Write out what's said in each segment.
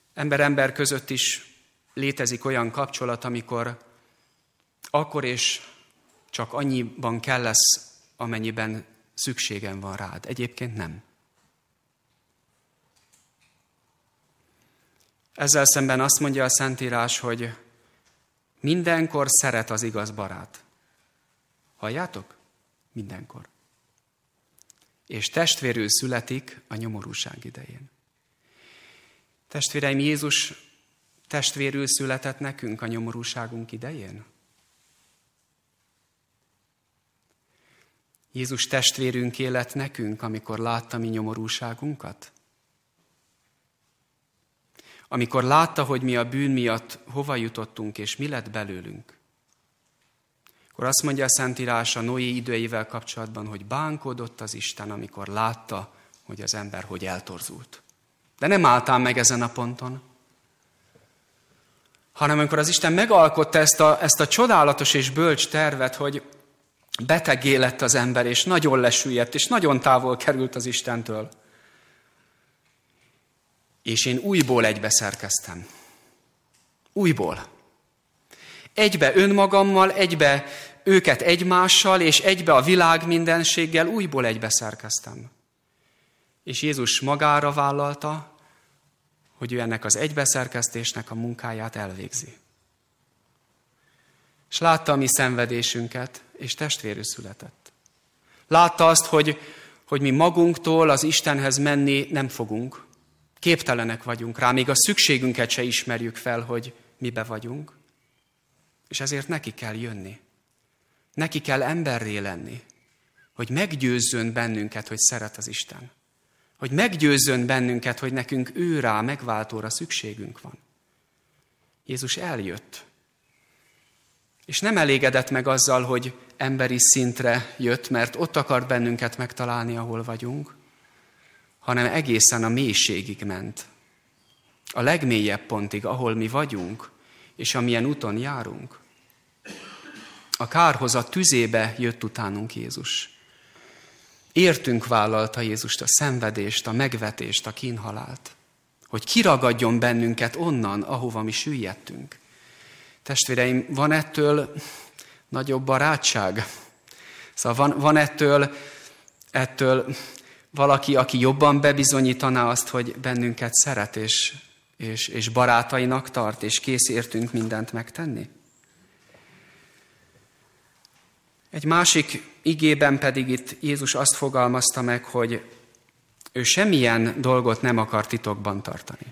Ember-ember között is létezik olyan kapcsolat, amikor akkor és csak annyiban kell lesz, amennyiben szükségem van rád. Egyébként nem. Ezzel szemben azt mondja a Szentírás, hogy mindenkor szeret az igaz barát. Halljátok? Mindenkor. És testvérül születik a nyomorúság idején. Testvéreim, Jézus testvérül született nekünk a nyomorúságunk idején? Jézus testvérünké lett nekünk, amikor látta mi nyomorúságunkat? Amikor látta, hogy mi a bűn miatt hova jutottunk, és mi lett belőlünk? Akkor azt mondja a Szentírás a Noé időivel kapcsolatban, hogy bánkodott az Isten, amikor látta, hogy az ember hogy eltorzult. De nem álltál meg ezen a ponton, hanem amikor az Isten megalkotta ezt a csodálatos és bölcs tervet, hogy beteggé lett az ember, és nagyon lesüllyedt, és nagyon távol került az Istentől. És én újból egybeszerkeztem. Újból. Egybe önmagammal, egybe őket egymással, és egybe a világ mindenséggel újból egybeszerkeztem. És Jézus magára vállalta, hogy ő ennek az egybeszerkesztésnek a munkáját elvégzi. És látta a mi szenvedésünket, és testvérül született. Látta azt, hogy mi magunktól az Istenhez menni nem fogunk. Képtelenek vagyunk rá, még a szükségünket se ismerjük fel, hogy mibe vagyunk. És ezért neki kell jönni. Neki kell emberré lenni, hogy meggyőzzön bennünket, hogy szeret az Isten. Hogy meggyőzzön bennünket, hogy nekünk ő rá megváltóra szükségünk van. Jézus eljött. És nem elégedett meg azzal, hogy emberi szintre jött, mert ott akart bennünket megtalálni, ahol vagyunk, hanem egészen a mélységig ment. A legmélyebb pontig, ahol mi vagyunk, és amilyen úton járunk. A kárhozat tüzébe jött utánunk Jézus. Értünk vállalta Jézust a szenvedést, a megvetést, a kínhalált. Hogy kiragadjon bennünket onnan, ahova mi süllyedtünk. Testvéreim, van ettől nagyobb barátság? Szóval van ettől valaki, aki jobban bebizonyítaná azt, hogy bennünket szeret, és barátainak tart, és kész értünk mindent megtenni? Egy másik igében pedig itt Jézus azt fogalmazta meg, hogy ő semmilyen dolgot nem akar titokban tartani.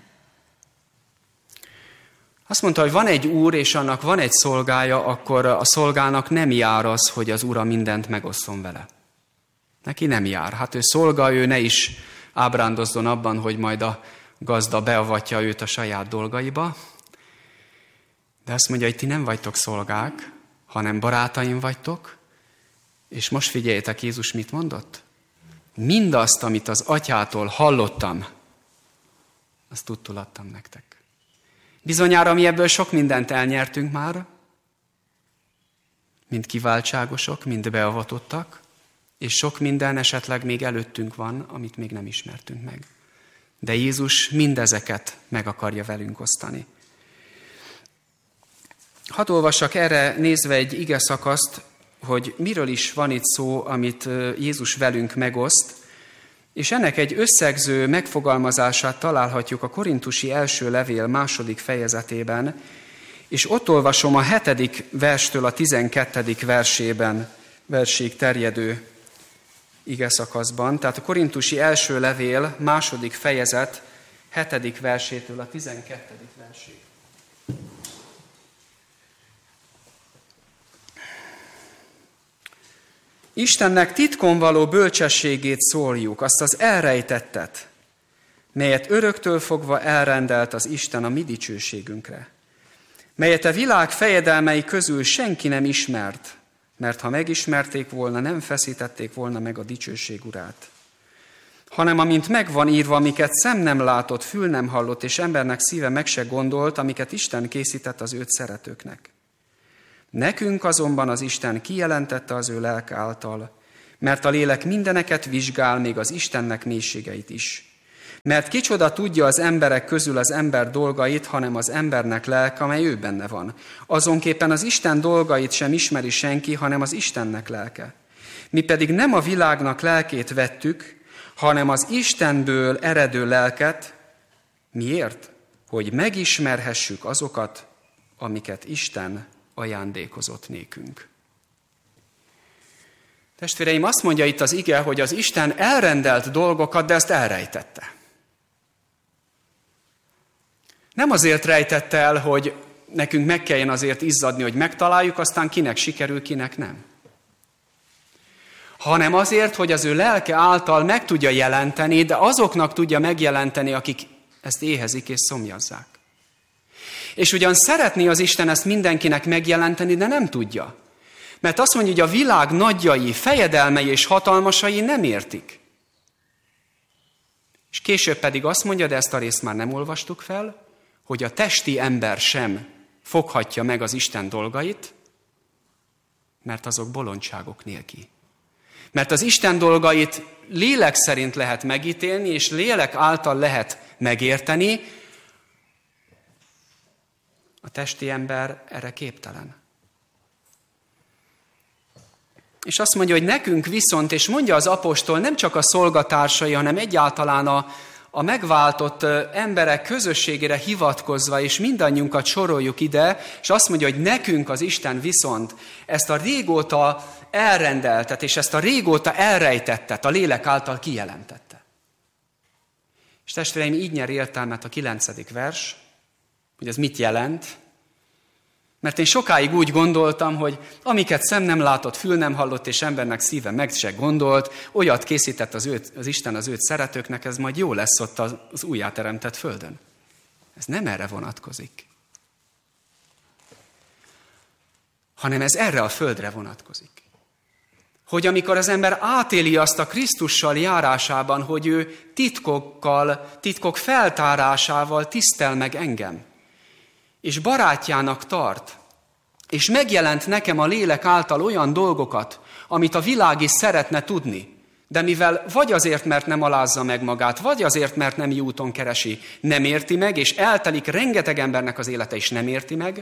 Azt mondta, hogy van egy úr, és annak van egy szolgája, akkor a szolgának nem jár az, hogy az ura mindent megosszon vele. Neki nem jár. Hát ő szolga, ő ne is ábrándozzon abban, hogy majd a gazda beavatja őt a saját dolgaiba. De azt mondja, hogy ti nem vagytok szolgák, hanem barátaim vagytok. És most figyeljétek, Jézus mit mondott? Mindazt, amit az atyától hallottam, azt tudtul adtam nektek. Bizonyára mi ebből sok mindent elnyertünk már, mind kiváltságosok, mind beavatottak, és sok minden esetleg még előttünk van, amit még nem ismertünk meg. De Jézus mindezeket meg akarja velünk osztani. Hadd olvassak erre nézve egy ige szakaszt, hogy miről is van itt szó, amit Jézus velünk megoszt, és ennek egy összegző megfogalmazását találhatjuk a Korintusi első levél 2. fejezetében, és ott olvasom a 7. verstől a 12. versig terjedő igeszakaszban. Tehát a Korintusi első levél 2. fejezet 7. versétől a 12. versig. Istennek titkon való bölcsességét szóljuk, azt az elrejtettet, melyet öröktől fogva elrendelt az Isten a mi dicsőségünkre, melyet a világ fejedelmei közül senki nem ismert, mert ha megismerték volna, nem feszítették volna meg a dicsőség urát. Hanem amint megvan írva, amiket szem nem látott, fül nem hallott, és embernek szíve meg se gondolt, amiket Isten készített az őt szeretőknek. Nekünk azonban az Isten kijelentette az ő lelke által, mert a lélek mindeneket vizsgál, még az Istennek mélységeit is. Mert kicsoda tudja az emberek közül az ember dolgait, hanem az embernek lelke, amely ő benne van. Azonképpen az Isten dolgait sem ismeri senki, hanem az Istennek lelke. Mi pedig nem a világnak lelkét vettük, hanem az Istenből eredő lelket. Miért? Hogy megismerhessük azokat, amiket Isten ajándékozott nékünk. Testvéreim, azt mondja itt az ige, hogy az Isten elrendelt dolgokat, de ezt elrejtette. Nem azért rejtette el, hogy nekünk meg kelljen azért izzadni, hogy megtaláljuk, aztán kinek sikerül, kinek nem. Hanem azért, hogy az ő lelke által meg tudja jelenteni, de azoknak tudja megjelenteni, akik ezt éhezik és szomjazzák. És ugyan szeretné az Isten ezt mindenkinek megjelenteni, de nem tudja. Mert azt mondja, hogy a világ nagyjai, fejedelmei és hatalmasai nem értik. És később pedig azt mondja, de ezt a részt már nem olvastuk fel, hogy a testi ember sem foghatja meg az Isten dolgait, mert azok bolondságok nélkül. Mert az Isten dolgait lélek szerint lehet megítélni, és lélek által lehet megérteni, a testi ember erre képtelen. És azt mondja, hogy nekünk viszont, és mondja az apostol, nem csak a szolgatársai, hanem egyáltalán a megváltott emberek közösségére hivatkozva, és mindannyiunkat soroljuk ide, és azt mondja, hogy nekünk az Isten viszont ezt a régóta elrendeltet, és ezt a régóta elrejtettet a lélek által kijelentette. És testvéreim, így nyer értelmet a 9. vers, hogy ez mit jelent. Mert én sokáig úgy gondoltam, hogy amiket szem nem látott, fül nem hallott, és embernek szíve meg se gondolt, olyat készített az Isten az őt szeretőknek, ez majd jó lesz ott az újjáteremtett földön. Ez nem erre vonatkozik. Hanem ez erre a földre vonatkozik. Hogy amikor az ember átéli azt a Krisztussal járásában, hogy ő titkok feltárásával tisztel meg engem, és barátjának tart, és megjelent nekem a lélek által olyan dolgokat, amit a világ is szeretne tudni, de mivel vagy azért, mert nem alázza meg magát, vagy azért, mert nem jó úton keresi, nem érti meg, és eltelik rengeteg embernek az élete, és nem érti meg,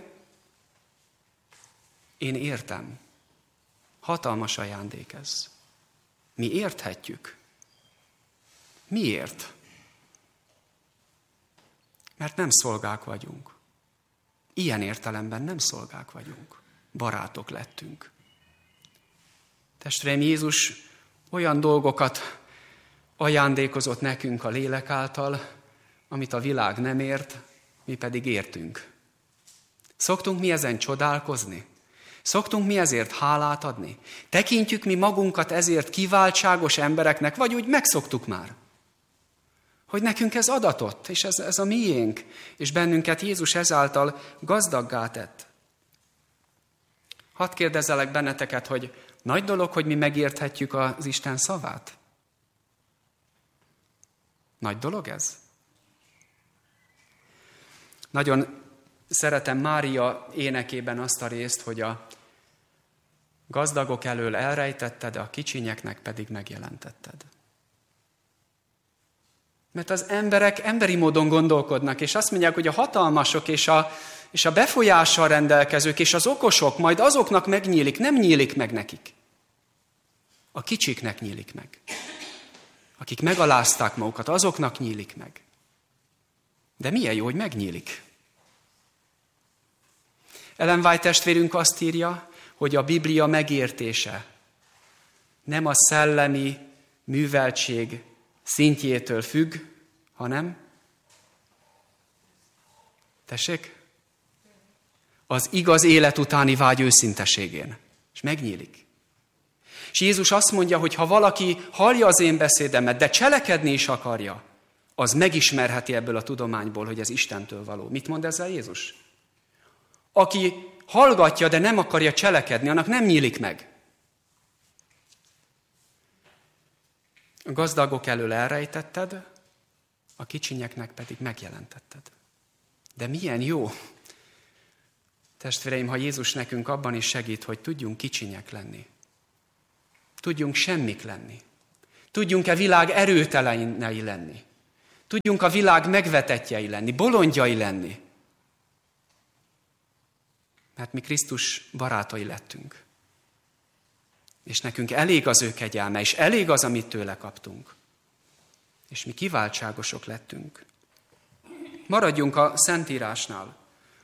én értem. Hatalmas ajándék ez. Mi érthetjük. Miért? Mert nem szolgák vagyunk. Ilyen értelemben nem szolgák vagyunk. Barátok lettünk. Testvéreim, Jézus olyan dolgokat ajándékozott nekünk a lélek által, amit a világ nem ért, mi pedig értünk. Szoktunk mi ezen csodálkozni? Szoktunk mi ezért hálát adni? Tekintjük mi magunkat ezért kiváltságos embereknek, vagy úgy megszoktuk már? Hogy nekünk ez adatott, és ez a miénk, és bennünket Jézus ezáltal gazdaggá tett. Hadd kérdezzelek benneteket, hogy nagy dolog, hogy mi megérthetjük az Isten szavát? Nagy dolog ez? Nagyon szeretem Mária énekében azt a részt, hogy a gazdagok elől elrejtetted, a kicsinyeknek pedig megjelentetted. Mert az emberek emberi módon gondolkodnak, és azt mondják, hogy a hatalmasok és a befolyással rendelkezők és az okosok majd azoknak megnyílik, nem nyílik meg nekik. A kicsiknek nyílik meg. Akik megalázták magukat, azoknak nyílik meg. De milyen jó, hogy megnyílik. Ellen White testvérünk azt írja, hogy a Biblia megértése nem a szellemi műveltség szintjétől függ, hanem, tessék, az igaz élet utáni vágy őszinteségén. És megnyílik. És Jézus azt mondja, hogy ha valaki hallja az én beszédemet, de cselekedni is akarja, az megismerheti ebből a tudományból, hogy ez Istentől való. Mit mond ezzel Jézus? Aki hallgatja, de nem akarja cselekedni, annak nem nyílik meg. A gazdagok elől elrejtetted, a kicsinyeknek pedig megjelentetted. De milyen jó, testvéreim, ha Jézus nekünk abban is segít, hogy tudjunk kicsinyek lenni. Tudjunk semmik lenni. Tudjunk-e világ erőtelenei lenni. Tudjunk a világ megvetettjei lenni, bolondjai lenni. Mert mi Krisztus barátai lettünk. És nekünk elég az ő kegyelme, és elég az, amit tőle kaptunk. És mi kiváltságosok lettünk. Maradjunk a Szentírásnál.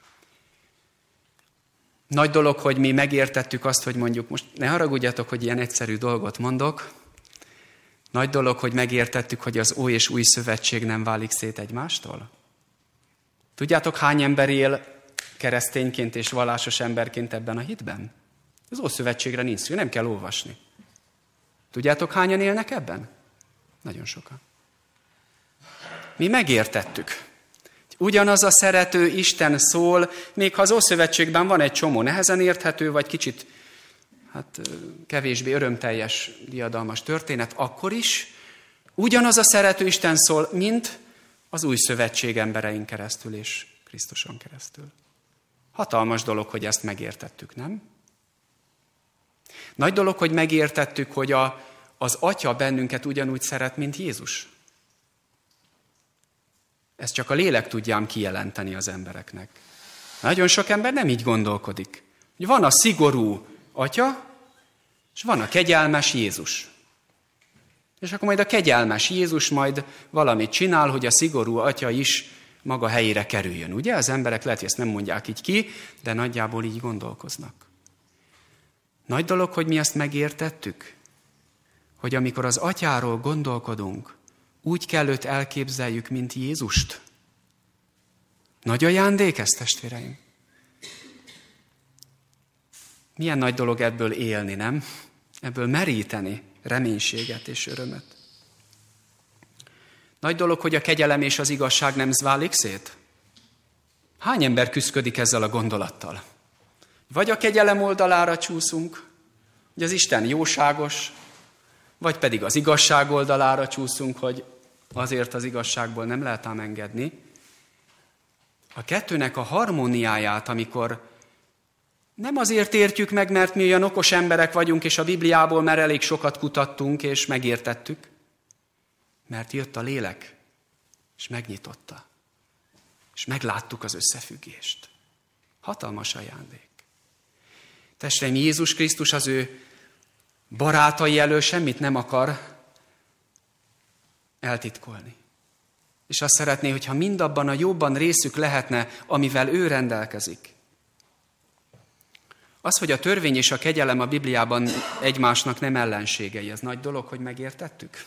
Nagy dolog, hogy mi megértettük azt, hogy mondjuk, most ne haragudjatok, hogy ilyen egyszerű dolgot mondok. Nagy dolog, hogy megértettük, hogy az Ó és Új Szövetség nem válik szét egymástól. Tudjátok, hány ember él keresztényként és vallásos emberként ebben a hitben? Az Ószövetségre nincs szó, nem kell olvasni. Tudjátok, hányan élnek ebben? Nagyon sokan. Mi megértettük. Ugyanaz a szerető Isten szól, még ha az Ószövetségben van egy csomó nehezen érthető, vagy kicsit kevésbé örömteljes, diadalmas történet, akkor is ugyanaz a szerető Isten szól, mint az Új Szövetség emberein keresztül és Krisztuson keresztül. Hatalmas dolog, hogy ezt megértettük, nem? Nagy dolog, hogy megértettük, hogy az Atya bennünket ugyanúgy szeret, mint Jézus. Ezt csak a lélek tudjám kijelenteni az embereknek. Nagyon sok ember nem így gondolkodik. Hogy van a szigorú Atya, és van a kegyelmes Jézus. És akkor majd a kegyelmes Jézus majd valamit csinál, hogy a szigorú Atya is maga helyére kerüljön. Ugye? Az emberek lehet, hogy ezt nem mondják így ki, de nagyjából így gondolkoznak. Nagy dolog, hogy mi ezt megértettük, hogy amikor az Atyáról gondolkodunk, úgy kell őt elképzeljük, mint Jézust. Nagy ajándék ez, testvéreim? Milyen nagy dolog ebből élni, nem? Ebből meríteni reménységet és örömet. Nagy dolog, hogy a kegyelem és az igazság nem válik szét? Hány ember küszködik ezzel a gondolattal? Vagy a kegyelem oldalára csúszunk, hogy az Isten jóságos, vagy pedig az igazság oldalára csúszunk, hogy azért az igazságból nem lehet ám engedni. A kettőnek a harmóniáját, amikor nem azért értjük meg, mert mi olyan okos emberek vagyunk, és a Bibliából már elég sokat kutattunk, és megértettük, mert jött a lélek, és megnyitotta, és megláttuk az összefüggést. Hatalmas ajándék. Testvéreim, Jézus Krisztus az ő barátai elől semmit nem akar eltitkolni. És azt szeretné, hogyha mindabban a jobban részük lehetne, amivel ő rendelkezik. Az, hogy a törvény és a kegyelem a Bibliában egymásnak nem ellenségei, ez nagy dolog, hogy megértettük.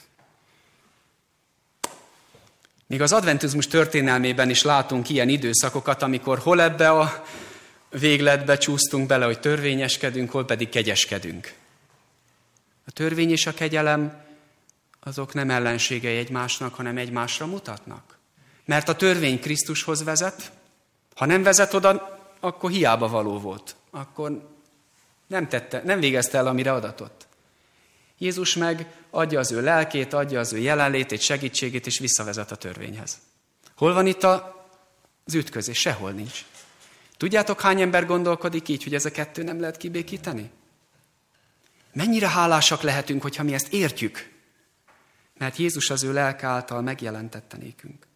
Még az adventizmus történelmében is látunk ilyen időszakokat, amikor hol ebbe a végletbe csúsztunk bele, hogy törvényeskedünk, hol pedig kegyeskedünk. A törvény és a kegyelem azok nem ellenségei egymásnak, hanem egymásra mutatnak. Mert a törvény Krisztushoz vezet, ha nem vezet oda, akkor hiába való volt. Akkor nem végezte el, amire adatott. Jézus meg adja az ő lelkét, adja az ő jelenlétét, segítségét, és visszavezet a törvényhez. Hol van itt az ütközés? Sehol nincs. Tudjátok, hány ember gondolkodik így, hogy ez a kettő nem lehet kibékíteni? Mennyire hálásak lehetünk, hogyha mi ezt értjük, mert Jézus az ő lelke által megjelentette nékünk.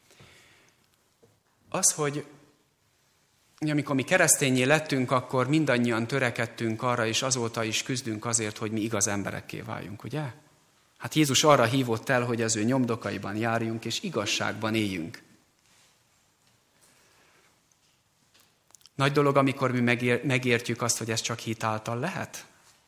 Az, hogy amikor mi keresztényé lettünk, akkor mindannyian törekedtünk arra, és azóta is küzdünk azért, hogy mi igaz emberekké váljunk, ugye? Hát Jézus arra hívott el, hogy az ő nyomdokaiban járjunk, és igazságban éljünk. Nagy dolog, amikor mi megértjük azt, hogy ez csak hit által lehet.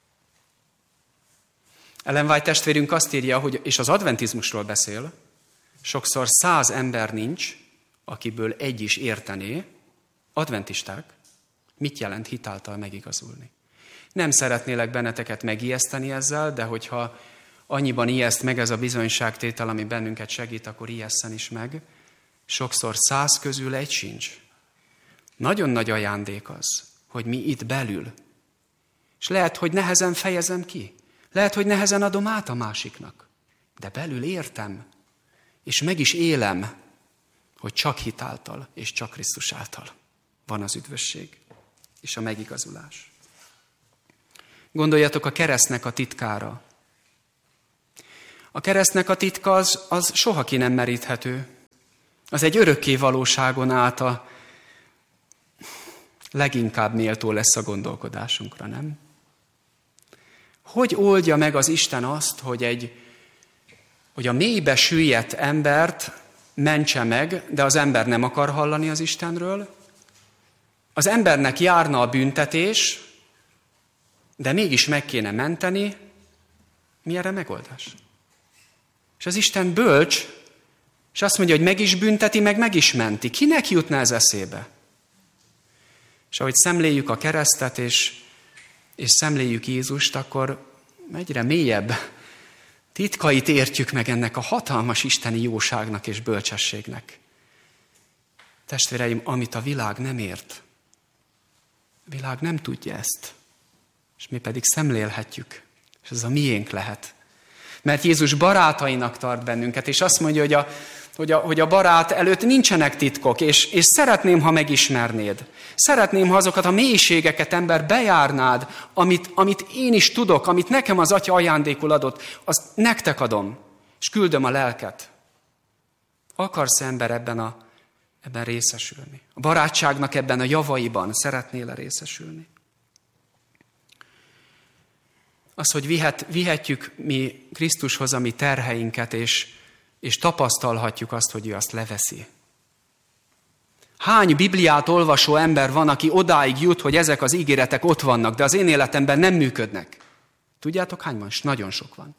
Ellen White testvérünk azt írja, hogy, és az adventizmusról beszél, sokszor 100 ember nincs, akiből egy is értené, adventisták, mit jelent hit által megigazulni. Nem szeretnélek benneteket megijeszteni ezzel, de hogyha annyiban ijeszt meg ez a bizonyságtétel, ami bennünket segít, akkor ijesszen is meg. Sokszor 100 közül egy sincs. Nagyon nagy ajándék az, hogy mi itt belül. És lehet, hogy nehezen fejezem ki. Lehet, hogy nehezen adom át a másiknak. De belül értem, és meg is élem, hogy csak hit által, és csak Krisztus által van az üdvösség és a megigazulás. Gondoljatok a keresztnek a titkára. A keresztnek a titka az soha ki nem meríthető. Az egy örökké valóságon át a leginkább méltó lesz a gondolkodásunkra, nem? Hogy oldja meg az Isten azt, hogy a mélybe süllyedt embert mentse meg, de az ember nem akar hallani az Istenről? Az embernek járna a büntetés, de mégis meg kéne menteni. Mi erre megoldás? És az Isten bölcs, és azt mondja, hogy meg is bünteti, meg is menti. Kinek jutna ez eszébe? És ahogy szemléljük a keresztet, és szemléljük Jézust, akkor egyre mélyebb titkait értjük meg ennek a hatalmas isteni jóságnak és bölcsességnek. Testvéreim, amit a világ nem ért, a világ nem tudja ezt, és mi pedig szemlélhetjük, és ez a miénk lehet. Mert Jézus barátainak tart bennünket, és azt mondja, hogy a barát előtt nincsenek titkok, és szeretném, ha megismernéd. Szeretném, ha azokat a mélységeket, ember, bejárnád, amit én is tudok, amit nekem az Atya ajándékul adott, azt nektek adom, és küldöm a lelket. Akarsz, ember, ebben részesülni? A barátságnak ebben a javaiban szeretnél részesülni? Az, hogy vihetjük mi Krisztushoz a mi terheinket, és tapasztalhatjuk azt, hogy ő azt leveszi. Hány Bibliát olvasó ember van, aki odáig jut, hogy ezek az ígéretek ott vannak, de az én életemben nem működnek? Tudjátok, hány van? Nagyon sok van.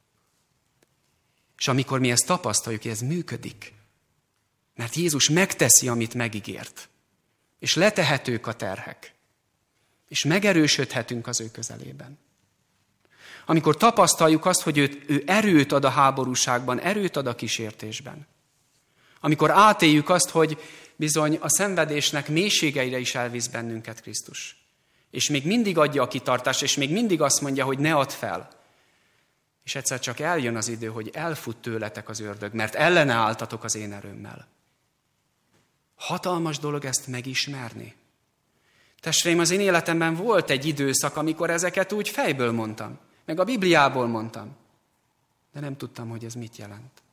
És amikor mi ezt tapasztaljuk, hogy ez működik, mert Jézus megteszi, amit megígért, és letehetők a terhek, és megerősödhetünk az ő közelében. Amikor tapasztaljuk azt, hogy ő erőt ad a háborúságban, erőt ad a kísértésben. Amikor átéljük azt, hogy bizony a szenvedésnek mélységeire is elvisz bennünket Krisztus. És még mindig adja a kitartást, és még mindig azt mondja, hogy ne add fel. És egyszer csak eljön az idő, hogy elfut tőletek az ördög, mert ellene álltatok az én erőmmel. Hatalmas dolog ezt megismerni. Testvéreim, az én életemben volt egy időszak, amikor ezeket úgy fejből mondtam. Meg a Bibliából mondtam. De nem tudtam, hogy ez mit jelent.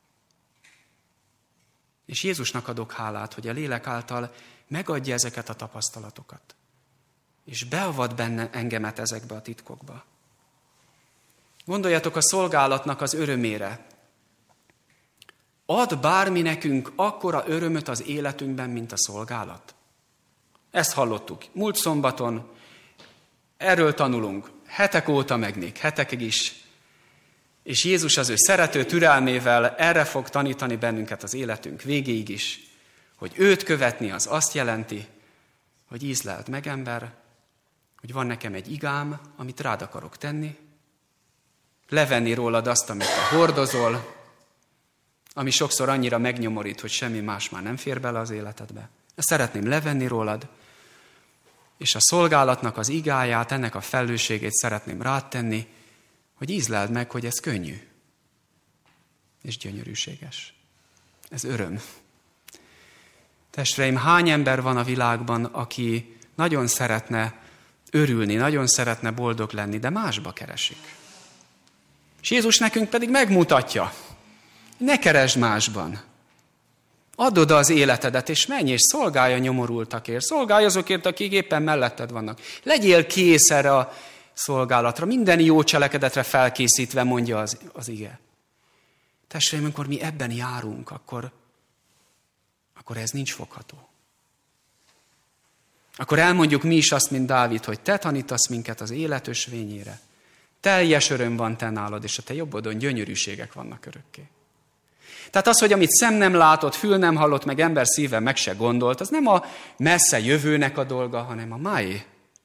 És Jézusnak adok hálát, hogy a lélek által megadja ezeket a tapasztalatokat. És beavat benne engemet ezekbe a titkokba. Gondoljatok a szolgálatnak az örömére. Ad bármi nekünk akkora örömöt az életünkben, mint a szolgálat? Ezt hallottuk múlt szombaton, erről tanulunk, hetek óta hetekig is. És Jézus az ő szerető türelmével erre fog tanítani bennünket az életünk végéig is, hogy őt követni az azt jelenti, hogy ízleld meg, ember, hogy van nekem egy igám, amit rád akarok tenni, levenni rólad azt, amit te hordozol, ami sokszor annyira megnyomorít, hogy semmi más már nem fér bele az életedbe. Ezt szeretném levenni rólad, és a szolgálatnak az igáját, ennek a felelősségét szeretném rád tenni, hogy ízleld meg, hogy ez könnyű és gyönyörűséges. Ez öröm. Testvéreim, hány ember van a világban, aki nagyon szeretne örülni, nagyon szeretne boldog lenni, de másba keresik. És Jézus nekünk pedig megmutatja, ne keresd másban. Add oda az életedet, és menj, és szolgálj a nyomorultakért. Szolgálj azokért, akik éppen melletted vannak. Legyél kész erre a szolgálatra, minden jó cselekedetre felkészítve, mondja az ige. Testvéreim, amikor mi ebben járunk, akkor ez nincs fogható. Akkor elmondjuk mi is azt, mint Dávid, hogy te tanítasz minket az élet ösvényére. Teljes öröm van te nálad, és a te jobbodon gyönyörűségek vannak örökké. Tehát az, hogy amit szem nem látott, fül nem hallott, meg ember szíve meg se gondolt, az nem a messze jövőnek a dolga, hanem a máé.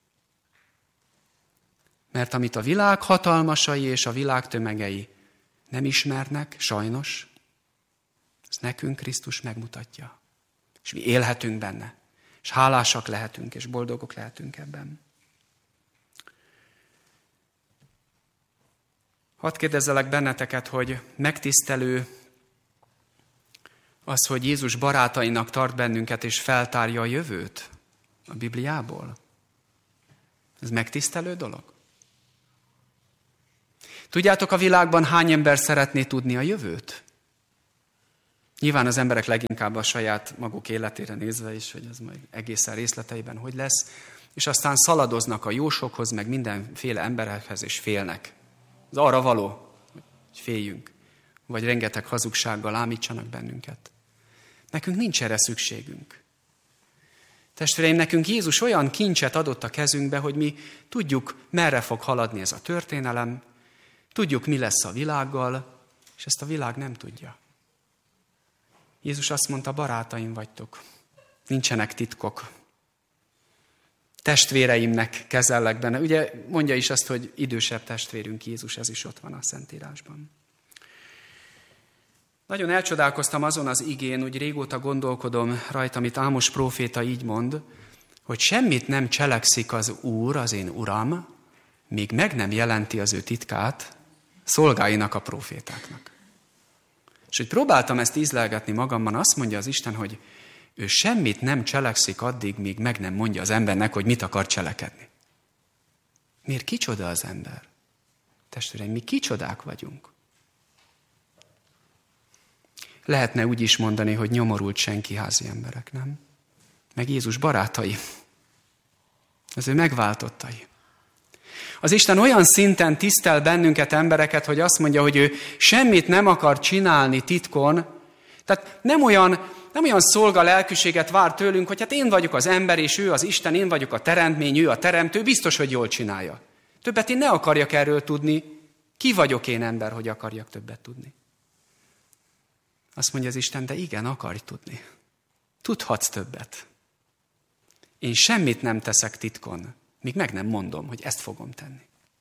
Mert amit a világ hatalmasai és a világ tömegei nem ismernek, sajnos, ezt nekünk Krisztus megmutatja. És mi élhetünk benne. És hálásak lehetünk, és boldogok lehetünk ebben. Hadd kérdezzelek benneteket, hogy megtisztelő az, hogy Jézus barátainak tart bennünket, és feltárja a jövőt a Bibliából. Ez megtisztelő dolog? Tudjátok, a világban hány ember szeretné tudni a jövőt? Nyilván az emberek leginkább a saját maguk életére nézve is, hogy ez majd egészen részleteiben hogy lesz, és aztán szaladoznak a jósokhoz, meg mindenféle emberekhez, és félnek. Ez arra való, hogy féljünk, vagy rengeteg hazugsággal ámítsanak bennünket. Nekünk nincs erre szükségünk. Testvéreim, nekünk Jézus olyan kincset adott a kezünkbe, hogy mi tudjuk, merre fog haladni ez a történelem, tudjuk, mi lesz a világgal, és ezt a világ nem tudja. Jézus azt mondta, barátaim vagytok, nincsenek titkok. Testvéreimnek kezellek benne. Ugye mondja is azt, hogy idősebb testvérünk Jézus, ez is ott van a Szentírásban. Nagyon elcsodálkoztam azon az igén, úgy régóta gondolkodom rajta, amit Ámos próféta így mond, hogy semmit nem cselekszik az Úr, az én Uram, míg meg nem jelenti az ő titkát szolgáinak, a prófétáknak. És hogy próbáltam ezt ízlelgetni magamban, azt mondja az Isten, hogy ő semmit nem cselekszik addig, míg meg nem mondja az embernek, hogy mit akar cselekedni. Miért kicsoda az ember? Testvéreim, mi kicsodák vagyunk. Lehetne úgy is mondani, hogy nyomorult senkiházi emberek, nem? Meg Jézus barátai. Az ő megváltottai. Az Isten olyan szinten tisztel bennünket, embereket, hogy azt mondja, hogy ő semmit nem akar csinálni titkon. Tehát nem olyan szolga lelkűséget vár tőlünk, hogy hát én vagyok az ember, és ő az Isten, én vagyok a teremtmény, ő a teremtő, biztos, hogy jól csinálja. Többet én ne akarjak erről tudni. Ki vagyok én ember, hogy akarjak többet tudni? Azt mondja az Isten, de igen, akarj tudni. Tudhatsz többet. Én semmit nem teszek titkon, míg meg nem mondom, hogy ezt fogom tenni.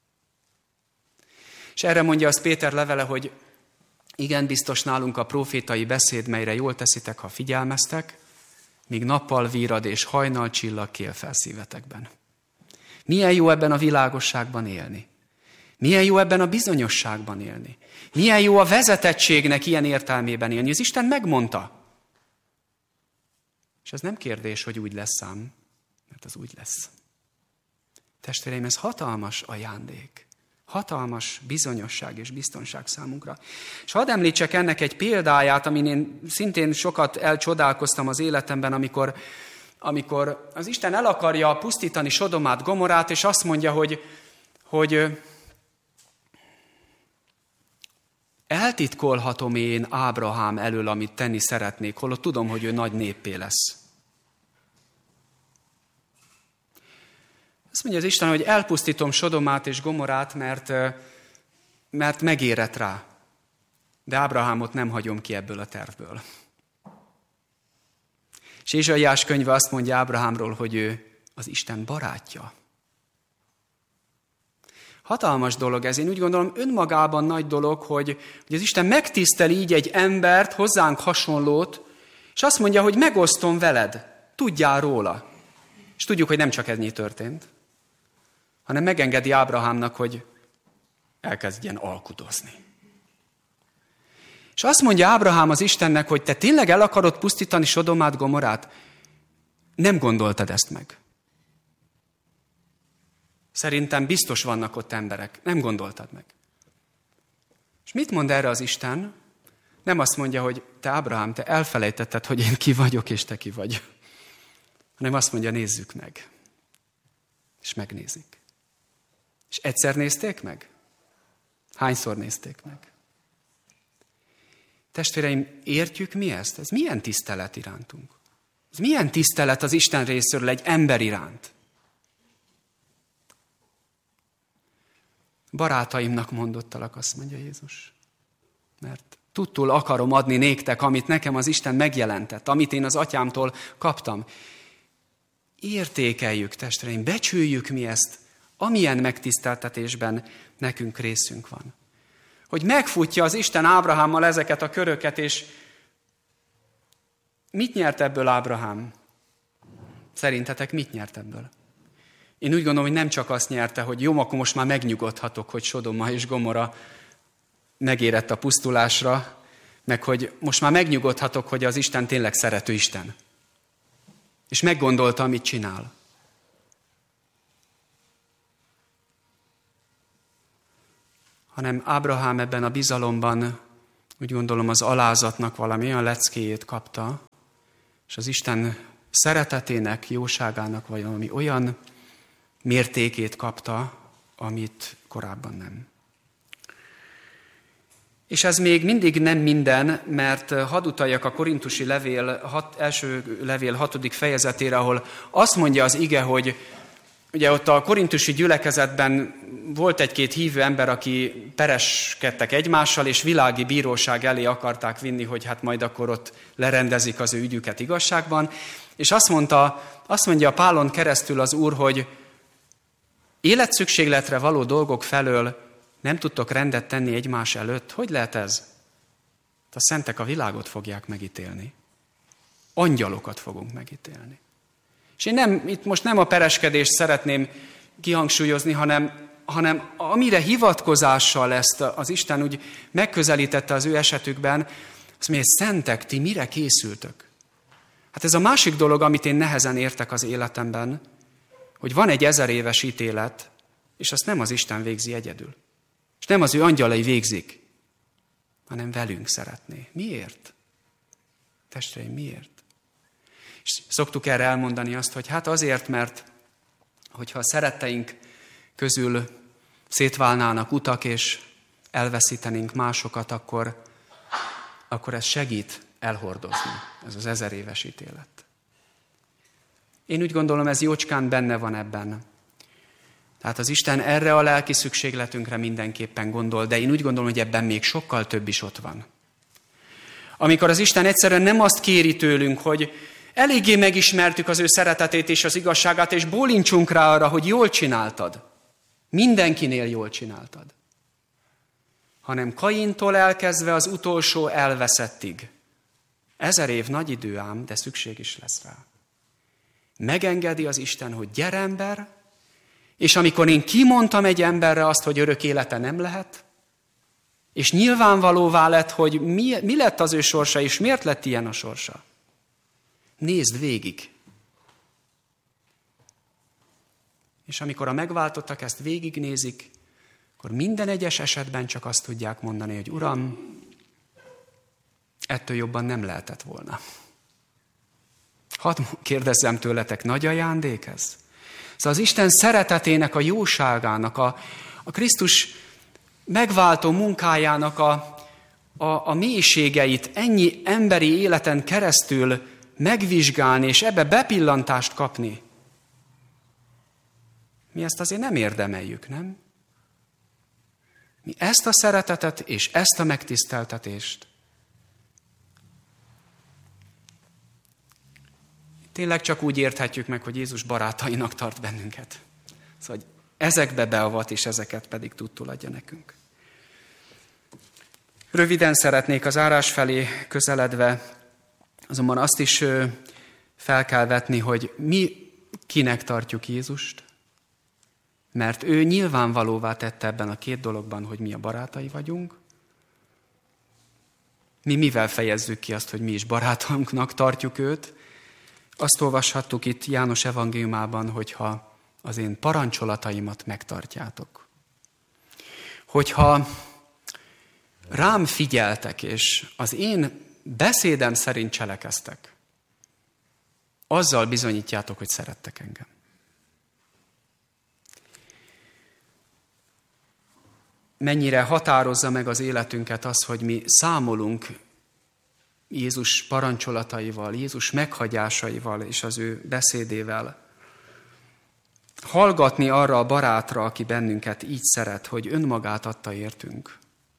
És erre mondja az Péter levele, hogy igen, biztos nálunk a profétai beszéd, melyre jól teszitek, ha figyelmeztek, míg nappal vírad és hajnal csillag kél fel szívetekben. Milyen jó ebben a világosságban élni. Milyen jó ebben a bizonyosságban élni. Milyen jó a vezetettségnek ilyen értelmében élni. Az Isten megmondta. És ez nem kérdés, hogy úgy lesz ám, mert az úgy lesz. Testvéreim, ez hatalmas ajándék. Hatalmas bizonyosság és biztonság számunkra. És hadd említsek ennek egy példáját, amin én szintén sokat elcsodálkoztam az életemben, amikor az Isten el akarja pusztítani Sodomát, Gomorát, és azt mondja, hogy eltitkolhatom én Ábrahám elől, amit tenni szeretnék, holott tudom, hogy ő nagy néppé lesz. Azt mondja az Isten, hogy elpusztítom Sodomát és Gomorát, mert megérett rá. De Ábrahámot nem hagyom ki ebből a tervből. És Ézsaiás könyve azt mondja Ábrahámról, hogy ő az Isten barátja. Hatalmas dolog ez. Én úgy gondolom, önmagában nagy dolog, hogy az Isten megtisztel így egy embert, hozzánk hasonlót, és azt mondja, hogy megosztom veled, tudjál róla. És tudjuk, hogy nem csak ennyi történt, hanem megengedi Ábrahámnak, hogy elkezdjen alkudozni. És azt mondja Ábrahám az Istennek, hogy te tényleg el akarod pusztítani Sodomát, Gomorát? Nem gondoltad ezt meg. Szerintem biztos vannak ott emberek. Nem gondoltad meg. És mit mond erre az Isten? Nem azt mondja, hogy te Ábrahám, te elfelejtetted, hogy én ki vagyok, és te ki vagy. Hanem azt mondja, nézzük meg. És megnézik. És egyszer nézték meg? Hányszor nézték meg? Testvéreim, értjük mi ezt? Ez milyen tisztelet irántunk? Ez milyen tisztelet az Isten részéről egy ember iránt? Barátaimnak mondottalak, azt mondja Jézus. Mert tudtul akarom adni néktek, amit nekem az Isten megjelentett, amit én az atyámtól kaptam. Értékeljük, testvéreim, becsüljük mi ezt, amilyen megtiszteltetésben nekünk részünk van. Hogy megfutja az Isten Ábrahámmal ezeket a köröket, és mit nyert ebből Ábrahám? Szerintetek mit nyert ebből? Én úgy gondolom, hogy nem csak azt nyerte, hogy jó, akkor most már megnyugodhatok, hogy Sodoma és Gomora megérett a pusztulásra, meg hogy most már megnyugodhatok, hogy az Isten tényleg szerető Isten. És meggondolta, amit csinál. hanem Ábrahám ebben a bizalomban, úgy gondolom, az alázatnak valami olyan leckéjét kapta, és az Isten szeretetének, jóságának valami olyan mértékét kapta, amit korábban nem. És ez még mindig nem minden, mert hadd utaljak a korintusi első levél 6. fejezetére, ahol azt mondja az ige, hogy ugye ott a korintusi gyülekezetben volt egy-két hívő ember, aki pereskedtek egymással, és világi bíróság elé akarták vinni, hogy hát majd akkor ott lerendezik az ő ügyüket igazságban. És azt mondja Pálon keresztül az Úr, hogy életszükségletre való dolgok felől nem tudtok rendet tenni egymás előtt. Hogy lehet ez? A szentek a világot fogják megítélni. Angyalokat fogunk megítélni. És én itt most nem a pereskedést szeretném kihangsúlyozni, hanem amire hivatkozással ezt az Isten úgy megközelítette az ő esetükben, azt mondja, hogy szentek, ti mire készültök? Hát ez a másik dolog, amit én nehezen értek az életemben, hogy van egy 1000 éves ítélet, és azt nem az Isten végzi egyedül. És nem az ő angyalai végzik, hanem velünk szeretné. Miért? Testvéreim, miért? És szoktuk erre elmondani azt, hogy hát azért, mert hogyha a szeretteink közül szétválnának utak, és elveszítenénk másokat, akkor ez segít elhordozni, ez az 1000 éves ítélet. Én úgy gondolom, ez jócskán benne van ebben. Tehát az Isten erre a lelki szükségletünkre mindenképpen gondol, de én úgy gondolom, hogy ebben még sokkal több is ott van. Amikor az Isten egyszerűen nem azt kéri tőlünk, hogy eléggé megismertük az ő szeretetét és az igazságát, és bólincsunk rá arra, hogy jól csináltad. Mindenkinél jól csináltad. Hanem Kaintól elkezdve az utolsó elveszettig. 1000 év nagy idő ám, de szükség is lesz rá. Megengedi az Isten, hogy gyere ember, és amikor én kimondtam egy emberre azt, hogy örök élete nem lehet, és nyilvánvalóvá lett, hogy mi lett az ő sorsa, és miért lett ilyen a sorsa. Nézd végig. És amikor a megváltottak ezt végignézik, akkor minden egyes esetben csak azt tudják mondani, hogy Uram, ettől jobban nem lehetett volna. Hadd kérdezzem tőletek, nagy ajándék ez? Szóval az Isten szeretetének, a jóságának, a Krisztus megváltó munkájának a mélységeit ennyi emberi életen keresztül megvizsgálni, és ebbe bepillantást kapni. Mi ezt azért nem érdemeljük, nem? Mi ezt a szeretetet és ezt a megtiszteltetést tényleg csak úgy érthetjük meg, hogy Jézus barátainak tart bennünket. Szóval, hogy ezekbe beavat, és ezeket pedig tudtul adja nekünk. Röviden szeretnék az zárás felé közeledve, azonban azt is fel kell vetni, hogy mi kinek tartjuk Jézust, mert ő nyilvánvalóvá tette ebben a 2 dologban, hogy mi a barátai vagyunk. Mi mivel fejezzük ki azt, hogy mi is barátunknak tartjuk őt? Azt olvashattuk itt János evangéliumában, hogyha az én parancsolataimat megtartjátok. Hogyha rám figyeltek, és az én beszédem szerint cselekeztek, azzal bizonyítjátok, hogy szerettek engem. Mennyire határozza meg az életünket az, hogy mi számolunk Jézus parancsolataival, Jézus meghagyásaival és az ő beszédével. Hallgatni arra a barátra, aki bennünket így szeret, hogy önmagát adta értünk.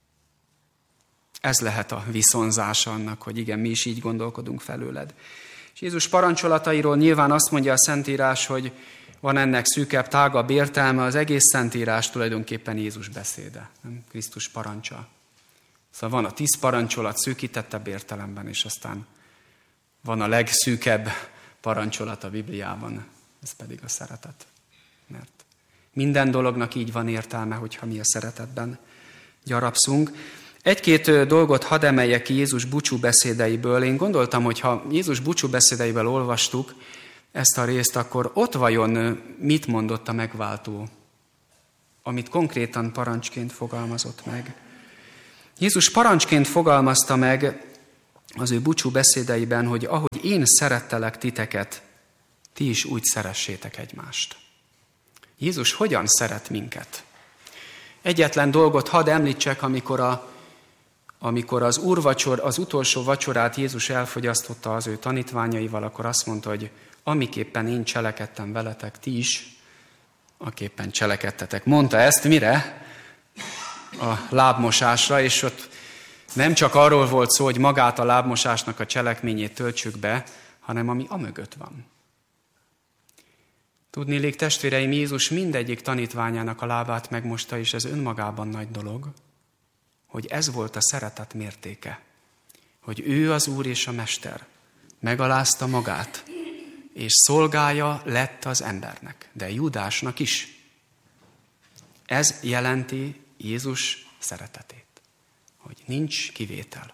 Ez lehet a viszonzása annak, hogy igen, mi is így gondolkodunk felőled. És Jézus parancsolatairól nyilván azt mondja a Szentírás, hogy van ennek szűkebb, tágabb értelme, az egész Szentírás tulajdonképpen Jézus beszéde, nem Krisztus parancsa. Szóval van a 10 parancsolat szűkítettebb értelemben, és aztán van a legszűkebb parancsolat a Bibliában, ez pedig a szeretet. Mert minden dolognak így van értelme, hogyha mi a szeretetben gyarapszunk. 1-2 dolgot hadd emeljek ki Jézus búcsúbeszédeiből. Én gondoltam, hogy ha Jézus búcsúbeszédeiből olvastuk ezt a részt, akkor ott vajon mit mondott a megváltó amit konkrétan parancsként fogalmazott meg. Jézus parancsként fogalmazta meg az ő búcsú beszédeiben, hogy ahogy én szerettelek titeket, ti is úgy szeressétek egymást. Jézus hogyan szeret minket? Egyetlen dolgot hadd említsek, amikor az az utolsó vacsorát Jézus elfogyasztotta az ő tanítványaival, akkor azt mondta, hogy amiképpen én cselekedtem veletek, ti is aképpen cselekedtetek. Mondta ezt mire? A lábmosásra, és ott nem csak arról volt szó, hogy magát a lábmosásnak a cselekményét töltsük be, hanem ami amögött van. Tudniillik, testvéreim, Jézus mindegyik tanítványának a lábát megmosta, és ez önmagában nagy dolog, hogy ez volt a szeretet mértéke, hogy ő az Úr és a Mester, megalázta magát, és szolgája lett az embernek, de Júdásnak is. Ez jelenti Jézus szeretetét, hogy nincs kivétel.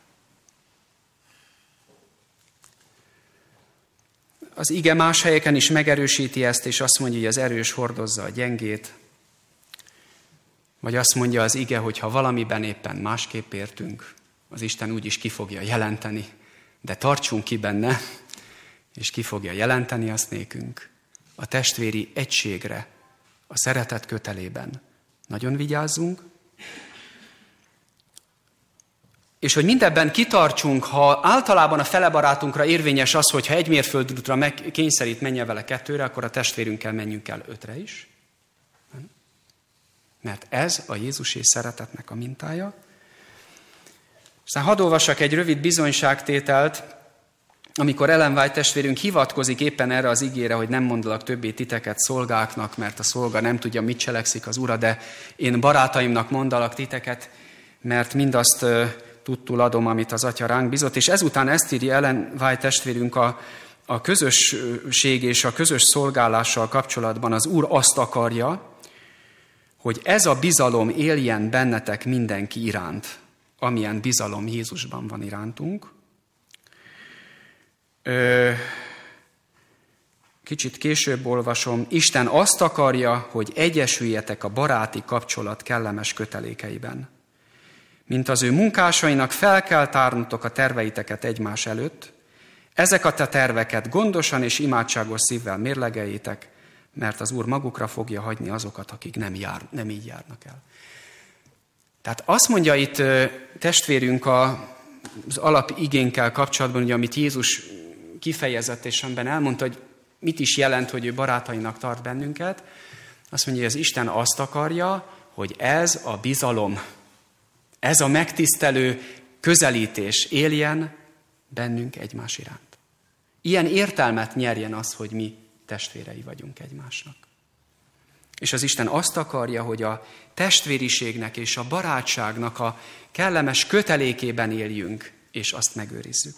Az ige más helyeken is megerősíti ezt, és azt mondja, hogy az erős hordozza a gyengét, vagy azt mondja az ige, hogy ha valamiben éppen másképp értünk, az Isten úgyis ki fogja jelenteni, de tartsunk ki benne, és ki fogja jelenteni azt nékünk. A testvéri egységre, a szeretet kötelében nagyon vigyázzunk, és hogy mindebben kitartsunk, ha általában a fele barátunkra érvényes az, hogy ha egy mérföldútra kényszerít, menjen vele 2-re, akkor a testvérünkkel menjünk el 5-re is. Mert ez a Jézusi szeretetnek a mintája. Aztán hadd olvassak egy rövid bizonyságtételt, amikor Ellen White testvérünk hivatkozik éppen erre az igére, hogy nem mondalak többé titeket szolgáknak, mert a szolga nem tudja, mit cselekszik az ura, de én barátaimnak mondalak titeket, mert mindazt tudtul adom, amit az Atya ránk bizott. És ezután ezt írja Ellen White testvérünk a közösség és a közös szolgálással kapcsolatban. Az Úr azt akarja, hogy ez a bizalom éljen bennetek mindenki iránt, amilyen bizalom Jézusban van irántunk. Kicsit később olvasom. Isten azt akarja, hogy egyesüljetek a baráti kapcsolat kellemes kötelékeiben. Mint az ő munkásainak fel kell tárnotok a terveiteket egymás előtt, ezeket a terveket gondosan és imádságos szívvel mérlegeljétek, mert az Úr magukra fogja hagyni azokat, akik nem így járnak el. Tehát azt mondja itt testvérünk az alapigénkkel kapcsolatban, ugye, amit Jézus kifejezett, és amiben elmondta, hogy mit is jelent, hogy ő barátainak tart bennünket. Azt mondja, hogy az Isten azt akarja, hogy ez a bizalom, ez a megtisztelő közelítés éljen bennünk egymás iránt. Ilyen értelmet nyerjen az, hogy mi testvérei vagyunk egymásnak. És az Isten azt akarja, hogy a testvériségnek és a barátságnak a kellemes kötelékében éljünk, és azt megőrizzük.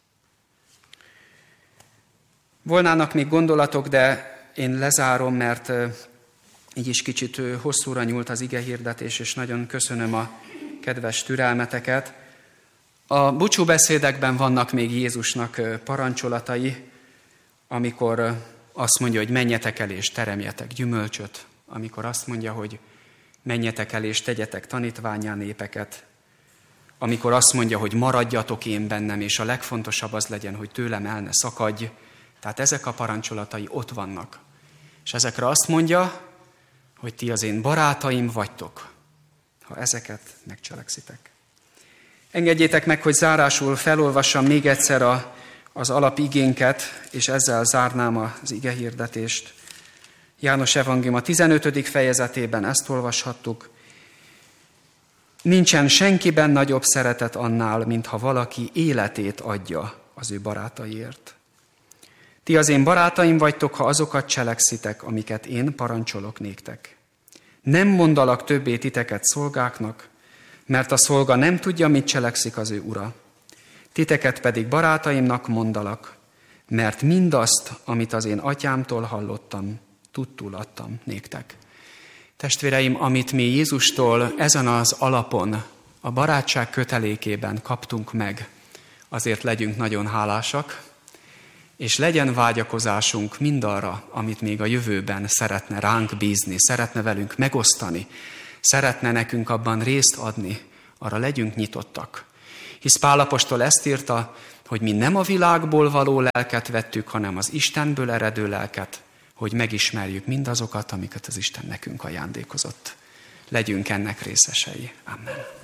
Volnának még gondolatok, de én lezárom, mert így is kicsit hosszúra nyúlt az igehirdetés, és nagyon köszönöm a kedves türelmeteket. A búcsúbeszédekben vannak még Jézusnak parancsolatai, amikor azt mondja, hogy menjetek el és teremjetek gyümölcsöt, amikor azt mondja, hogy menjetek el és tegyetek tanítvánnyá népeket, amikor azt mondja, hogy maradjatok én bennem, és a legfontosabb az legyen, hogy tőlem el ne szakadj. Tehát ezek a parancsolatai ott vannak. És ezekre azt mondja, hogy ti az én barátaim vagytok, ha ezeket megcselekszitek. Engedjétek meg, hogy zárásul felolvassam még egyszer az alapigénket, és ezzel zárnám az igehirdetést. János evangélium a 15. fejezetében ezt olvashattuk. Nincsen senkiben nagyobb szeretet annál, mintha valaki életét adja az ő barátaiért. Ti az én barátaim vagytok, ha azokat cselekszitek, amiket én parancsolok néktek. Nem mondalak többé titeket szolgáknak, mert a szolga nem tudja, mit cselekszik az ő ura. Titeket pedig barátaimnak mondalak, mert mindazt, amit az én atyámtól hallottam, tudtul adtam néktek. Testvéreim, amit mi Jézustól ezen az alapon, a barátság kötelékében kaptunk meg, azért legyünk nagyon hálásak, és legyen vágyakozásunk mindarra, amit még a jövőben szeretne ránk bízni, szeretne velünk megosztani, szeretne nekünk abban részt adni, arra legyünk nyitottak. Hisz Pál apostol ezt írta, hogy mi nem a világból való lelket vettük, hanem az Istenből eredő lelket, hogy megismerjük mindazokat, amiket az Isten nekünk ajándékozott. Legyünk ennek részesei. Amen.